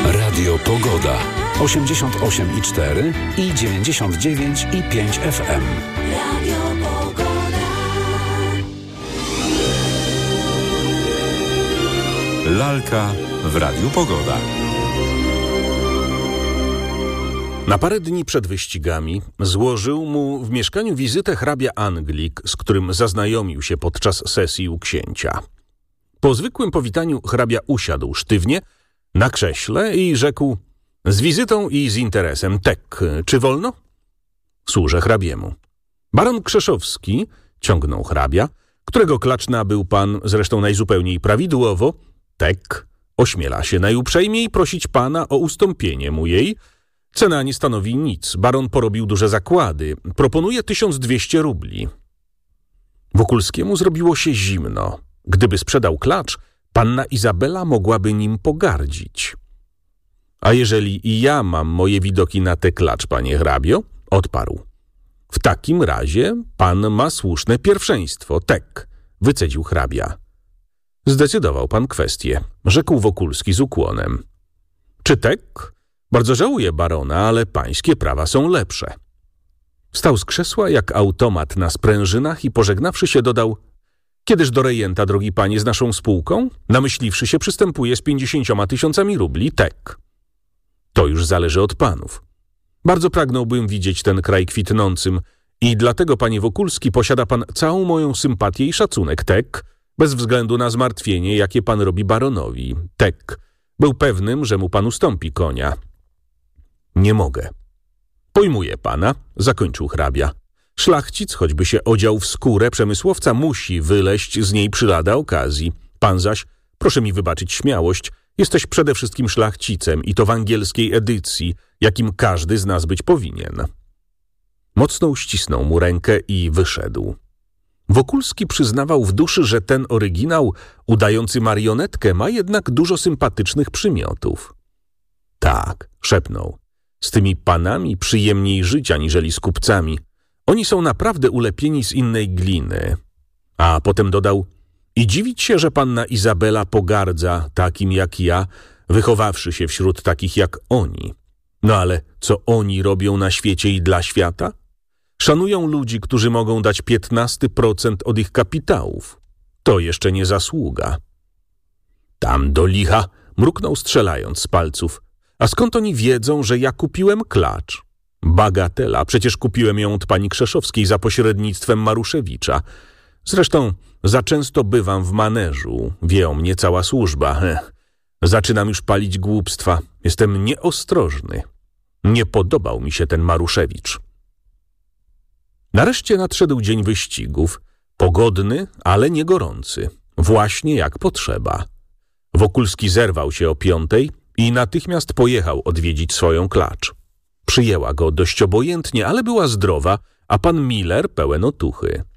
Radio Pogoda. 88,4 i 99,5 FM. Radio Pogoda. Lalka w Radiu Pogoda. Na parę dni przed wyścigami złożył mu w mieszkaniu wizytę hrabia Anglik, z którym zaznajomił się podczas sesji u księcia. Po zwykłym powitaniu hrabia usiadł sztywnie na krześle i rzekł: z wizytą i z interesem. Tek, czy wolno? Służę hrabiemu. Baron Krzeszowski, ciągnął hrabia, którego klacz nabył pan zresztą najzupełniej prawidłowo, tek, ośmiela się najuprzejmiej prosić pana o ustąpienie mu jej. Cena nie stanowi nic. Baron porobił duże zakłady. Proponuje 1200 rubli. Wokulskiemu zrobiło się zimno. Gdyby sprzedał klacz, panna Izabela mogłaby nim pogardzić. A jeżeli i ja mam moje widoki na tę klacz, panie hrabio, odparł. W takim razie pan ma słuszne pierwszeństwo. Tek, wycedził hrabia. Zdecydował pan kwestię, rzekł Wokulski z ukłonem. Czy tek? Bardzo żałuję barona, ale pańskie prawa są lepsze. Wstał z krzesła jak automat na sprężynach i pożegnawszy się dodał: kiedyż do rejenta, drogi panie, z naszą spółką? Namyśliwszy się, przystępuje z 50 000 rubli, tek. To już zależy od panów. Bardzo pragnąłbym widzieć ten kraj kwitnącym i dlatego, panie Wokulski, posiada pan całą moją sympatię i szacunek, tek, bez względu na zmartwienie, jakie pan robi baronowi, tek. Był pewnym, że mu pan ustąpi konia. Nie mogę. Pojmuję pana, zakończył hrabia. Szlachcic, choćby się odział w skórę przemysłowca, musi wyleść z niej przy lada okazji. Pan zaś, proszę mi wybaczyć śmiałość, jesteś przede wszystkim szlachcicem i to w angielskiej edycji, jakim każdy z nas być powinien. Mocno uścisnął mu rękę i wyszedł. Wokulski przyznawał w duszy, że ten oryginał, udający marionetkę, ma jednak dużo sympatycznych przymiotów. Tak, szepnął, z tymi panami przyjemniej żyć aniżeli z kupcami. Oni są naprawdę ulepieni z innej gliny. A potem dodał: i dziwić się, że panna Izabela pogardza takim jak ja, wychowawszy się wśród takich jak oni. No ale co oni robią na świecie i dla świata? Szanują ludzi, którzy mogą dać 15% od ich kapitałów. To jeszcze nie zasługa. Tam do licha, mruknął strzelając z palców. A skąd oni wiedzą, że ja kupiłem klacz? Bagatela, przecież kupiłem ją od pani Krzeszowskiej za pośrednictwem Maruszewicza. Zresztą za często bywam w maneżu, wie o mnie cała służba. Zaczynam już palić głupstwa, jestem nieostrożny. Nie podobał mi się ten Maruszewicz. Nareszcie nadszedł dzień wyścigów, pogodny, ale nie gorący, właśnie jak potrzeba. Wokulski zerwał się o 5:00 i natychmiast pojechał odwiedzić swoją klacz. Przyjęła go dość obojętnie, ale była zdrowa, a pan Miller pełen otuchy.